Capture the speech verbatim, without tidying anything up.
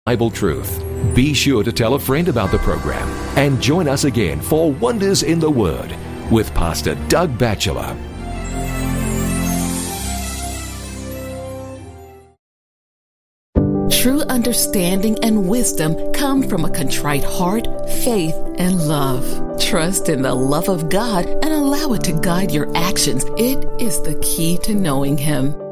Bible truth. Be sure to tell a friend about the program and join us again for Wonders in the Word with Pastor Doug Batchelor. True understanding and wisdom come from a contrite heart, faith, and love. Trust in the love of God and allow it to guide your actions. It is the key to knowing Him.